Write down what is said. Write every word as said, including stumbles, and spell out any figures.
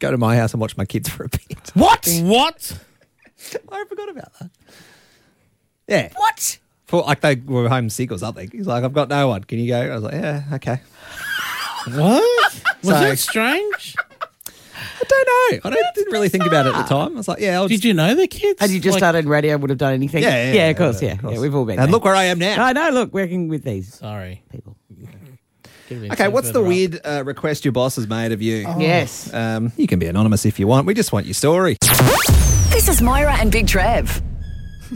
go to my house and watch my kids for a bit. What? What? I forgot about that. Yeah. What? For, like they were homesick or something. He's like, I've got no one. Can you go? I was like, yeah, okay. What? Was So- that strange? I don't know. I don't, didn't really think about it at the time. I was like, yeah, I'll Did just... you know the kids? Had you just Like, started radio, would have done anything? Yeah, yeah, yeah, yeah, of course, yeah, yeah. of course. Yeah, we've all been And there. look where I am now. I know, look, working with these Sorry. people. Okay, what's the weird uh, request your boss has made of you? Yes. Um, you can be anonymous if you want. We just want your story. This is Moira and Big Trev.